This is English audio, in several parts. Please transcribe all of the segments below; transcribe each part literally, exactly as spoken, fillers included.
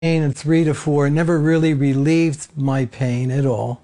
and three to four, never really relieved my pain at all.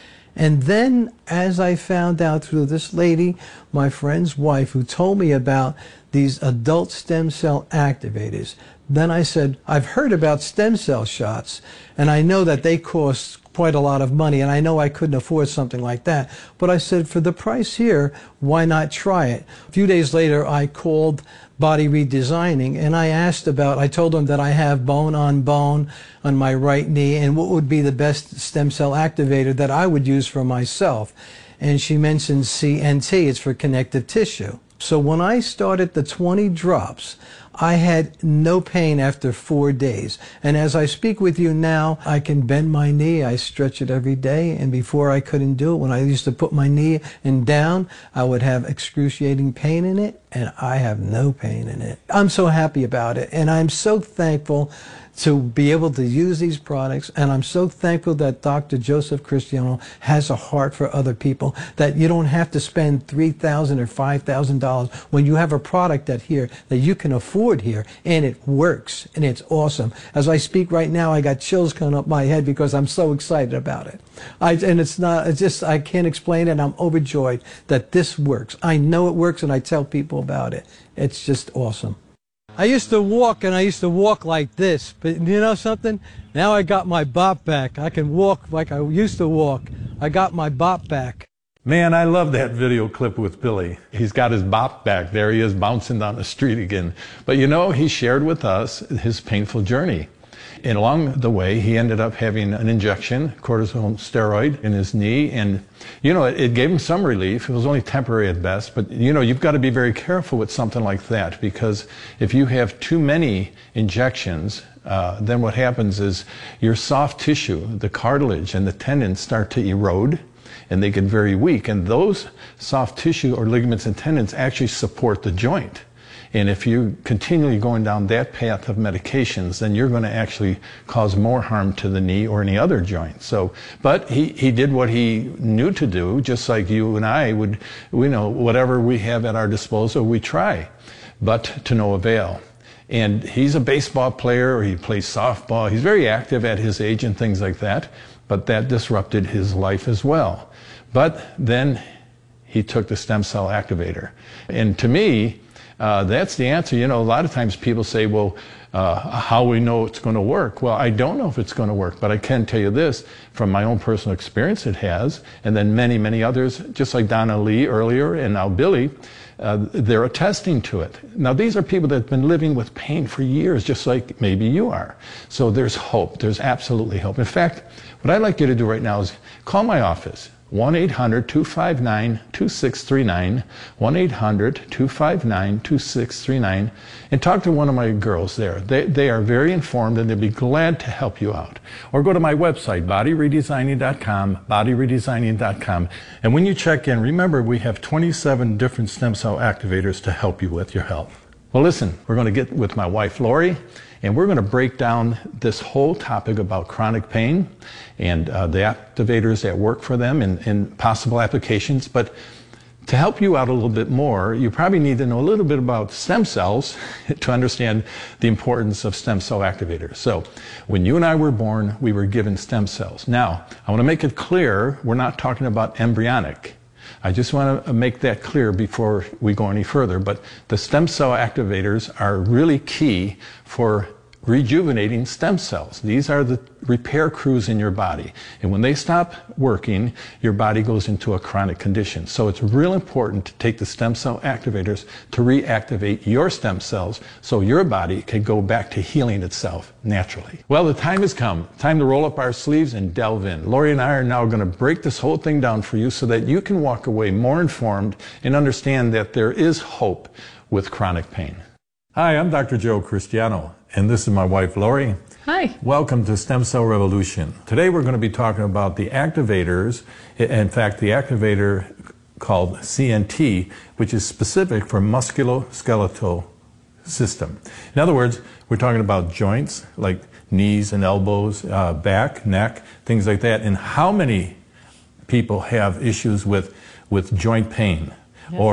And then as I found out through this lady, my friend's wife, who told me about these adult stem cell activators, then I said, I've heard about stem cell shots, and I know that they cost quite a lot of money, and I know I couldn't afford something like that. But I said, for the price here, why not try it? A few days later, I called Body Redesigning, and I asked about, I told them that I have bone on bone on my right knee, and what would be the best stem cell activator that I would use for myself. And she mentioned C N T, it's for connective tissue. So when I started the twenty drops, I had no pain after four days. And as I speak with you now, I can bend my knee. I stretch it every day. And before I couldn't do it. When I used to put my knee and down, I would have excruciating pain in it. And I have no pain in it. I'm so happy about it. And I'm so thankful to be able to use these products, and I'm so thankful that Doctor Joseph Cristiano has a heart for other people, that you don't have to spend three thousand dollars or five thousand dollars when you have a product that here that you can afford here, and it works, and it's awesome. As I speak right now, I got chills coming up my head because I'm so excited about it. I, and it's not, it's just, I can't explain it. I'm overjoyed that this works. I know it works, and I tell people about it. It's just awesome. I used to walk, and I used to walk like this, but you know something? Now I got my bop back. I can walk like I used to walk. I got my bop back. Man, I love that video clip with Billy. He's got his bop back. There he is bouncing down the street again. But you know, he shared with us his painful journey. And along the way, he ended up having an injection, cortisone steroid, in his knee. And, you know, it, it gave him some relief. It was only temporary at best. But, you know, you've got to be very careful with something like that, because if you have too many injections, uh, then what happens is your soft tissue, the cartilage and the tendons, start to erode, and they get very weak. And those soft tissue or ligaments and tendons actually support the joint. And if you're continually going down that path of medications, then you're going to actually cause more harm to the knee or any other joint. So, but he, he did what he knew to do, just like you and I would, we know, whatever we have at our disposal, we try, but to no avail. And he's a baseball player, or he plays softball. He's very active at his age and things like that, but that disrupted his life as well. But then he took the stem cell activator. And to me, Uh, that's the answer. You know, a lot of times people say, well, uh, how we know it's going to work? Well, I don't know if it's going to work, but I can tell you this, from my own personal experience it has, and then many, many others, just like Donna Lee earlier, and now Billy, uh, they're attesting to it. Now, these are people that have been living with pain for years, just like maybe you are. So there's hope. There's absolutely hope. In fact, what I'd like you to do right now is call my office. one eight hundred, two five nine, two six three nine, one eight hundred, two five nine, two six three nine, and talk to one of my girls there. They, they are very informed, and they'll be glad to help you out. Or go to my website, body redesigning dot com, body redesigning dot com. And when you check in, remember we have twenty-seven different stem cell activators to help you with your health. Well, listen, we're going to get with my wife, Lori, and we're going to break down this whole topic about chronic pain and uh, the activators that work for them and, and possible applications. But to help you out a little bit more, you probably need to know a little bit about stem cells to understand the importance of stem cell activators. So when you and I were born, we were given stem cells. Now, I want to make it clear, we're not talking about embryonic. I just want to make that clear before we go any further, but the stem cell activators are really key for rejuvenating stem cells. These are the repair crews in your body. And when they stop working, your body goes into a chronic condition. So it's real important to take the stem cell activators to reactivate your stem cells so your body can go back to healing itself naturally. Well, the time has come. Time to roll up our sleeves and delve in. Lori and I are now going to break this whole thing down for you so that you can walk away more informed and understand that there is hope with chronic pain. Hi, I'm Doctor Joe Cristiano, and this is my wife, Lori. Hi. Welcome to Stem Cell Revolution. Today we're going to be talking about the activators, in fact, the activator called C N T, which is specific for musculoskeletal system. In other words, we're talking about joints like knees and elbows, uh, back, neck, things like that, and how many people have issues with, with joint pain. Yes. Or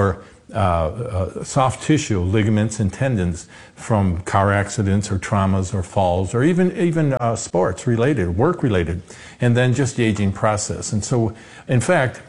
uh, uh, soft tissue, ligaments and tendons from car accidents or traumas or falls or even, even uh, sports related, work related, and then just the aging process. And so, in fact,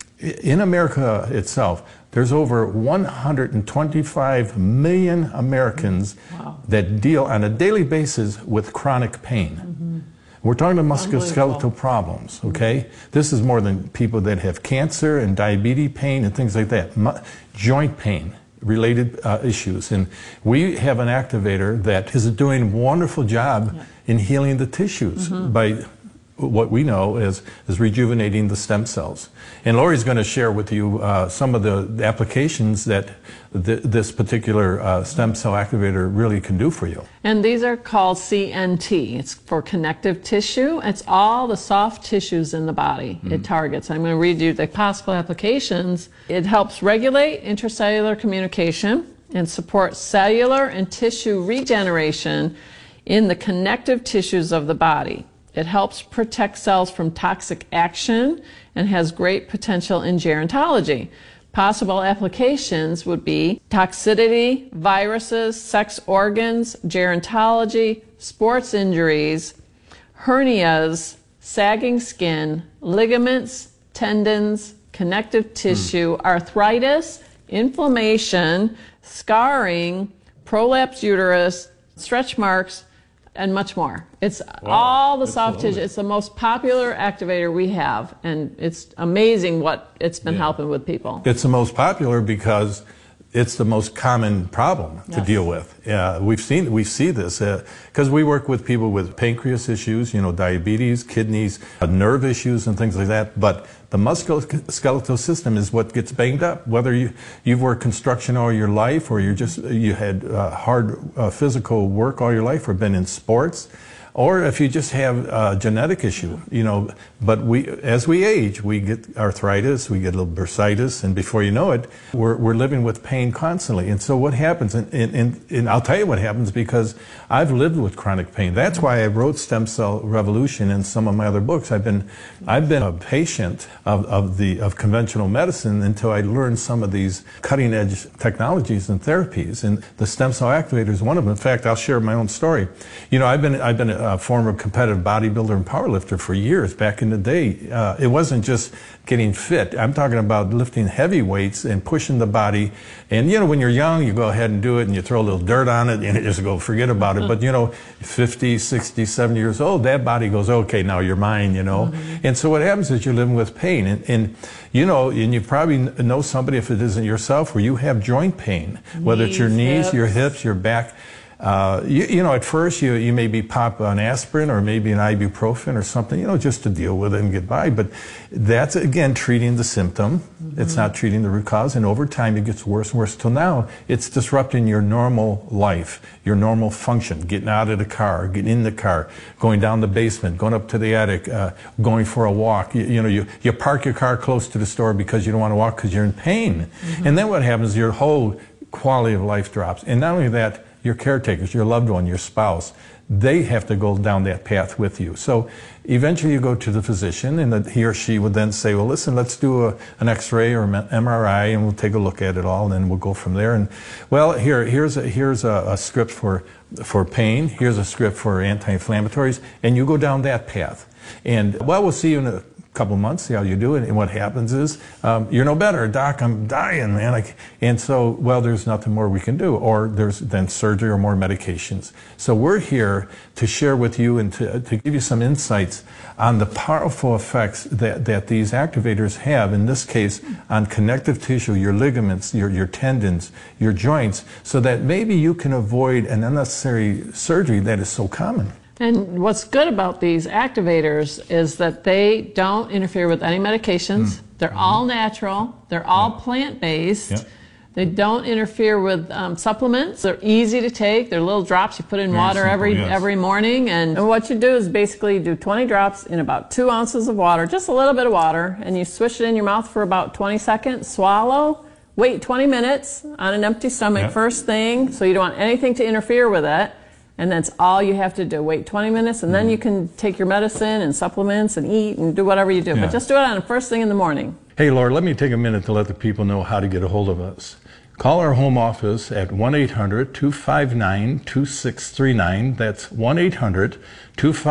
in America itself, there's over one hundred twenty-five million Americans wow. that deal on a daily basis with chronic pain. Mm-hmm. We're talking about musculoskeletal problems, okay? Mm-hmm. This is more than people that have cancer and diabetes pain and things like that. Mu- joint pain related uh, issues. And we have an activator that is doing a wonderful job yeah. in healing the tissues mm-hmm. by what we know is, is rejuvenating the stem cells. And Lori's going to share with you uh, some of the applications that th- this particular uh, stem cell activator really can do for you. And these are called C N T. It's for connective tissue. It's all the soft tissues in the body mm. it targets. I'm going to read you the possible applications. It helps regulate intracellular communication and support cellular and tissue regeneration in the connective tissues of the body. It helps protect cells from toxic action and has great potential in gerontology. Possible applications would be toxicity, viruses, sex organs, gerontology, sports injuries, hernias, sagging skin, ligaments, tendons, connective tissue, mm. arthritis, inflammation, scarring, prolapsed uterus, stretch marks, and much more. It's wow, all the soft tissue. It's the most popular activator we have, and it's amazing what it's been yeah. helping with people. It's the most popular because it's the most common problem yes. to deal with. Uh, we've seen, we see this because uh, we work with people with pancreas issues, you know, diabetes, kidneys, uh, nerve issues, and things like that. But the musculoskeletal system is what gets banged up. Whether you you've worked construction all your life, or you just you had uh, hard uh, physical work all your life, or been in sports. Or if you just have a genetic issue, you know, but we, as we age, we get arthritis, we get a little bursitis, and before you know it, we're, we're living with pain constantly. And so what happens, and, and, and I'll tell you what happens because I've lived with chronic pain. That's why I wrote Stem Cell Revolution in some of my other books. I've been, I've been a patient of, of, the, of conventional medicine until I learned some of these cutting edge technologies and therapies. And the stem cell activator is one of them. In fact, I'll share my own story. You know, I've been, I've been a former competitive bodybuilder and powerlifter for years back in the day. Uh, it wasn't just getting fit. I'm talking about lifting heavy weights and pushing the body. And, you know, when you're young, you go ahead and do it and you throw a little dirt on it and you just go forget about it. But, you know, fifty, sixty, seventy years old, that body goes, okay, now you're mine, you know. Mm-hmm. And so what happens is you're living with pain. And, and, you know, and you probably know somebody, if it isn't yourself, where you have joint pain, whether knees, it's your knees, hips. your hips, your back. Uh, you, you know, at first you, you maybe pop an aspirin or maybe an ibuprofen or something, you know, just to deal with it and get by. But that's, again, treating the symptom. Mm-hmm. It's not treating the root cause. And over time it gets worse and worse till now it's disrupting your normal life, your normal function, getting out of the car, getting in the car, going down the basement, going up to the attic, uh, going for a walk. You, you know, you, you park your car close to the store because you don't want to walk because you're in pain. Mm-hmm. And then what happens, your whole quality of life drops. And not only that, your caretakers, your loved one, your spouse, they have to go down that path with you. So eventually you go to the physician and the, he or she would then say, well, listen, let's do a, an x-ray or an M R I and we'll take a look at it all and then we'll go from there. And well, here, here's a, here's a, a script for, for pain. Here's a script for anti-inflammatories. And you go down that path. And well, we'll see you in a couple months, see how you do it, and what happens is um, you're no better, doc. I'm dying, man. I, and so, well, there's nothing more we can do, or there's then surgery or more medications. So we're here to share with you and to, to give you some insights on the powerful effects that, that these activators have. In this case, on connective tissue, your ligaments, your your tendons, your joints, so that maybe you can avoid an unnecessary surgery that is so common. And what's good about these activators is that they don't interfere with any medications. Mm. They're mm-hmm. all natural. They're all yeah. plant-based. Yeah. They don't interfere with um, supplements. They're easy to take. They're little drops you put in Very water simple, every yes. every morning. And, and what you do is basically do twenty drops in about two ounces of water, just a little bit of water, and you swish it in your mouth for about twenty seconds, swallow, wait twenty minutes on an empty stomach yeah. first thing, so you don't want anything to interfere with it. And that's all you have to do. Wait twenty minutes, and mm-hmm. then you can take your medicine and supplements and eat and do whatever you do. Yeah. But just do it on the first thing in the morning. Hey, Laura, let me take a minute to let the people know how to get a hold of us. Call our home office at one eight hundred, two five nine, two six three nine. That's one eight hundred, two five nine,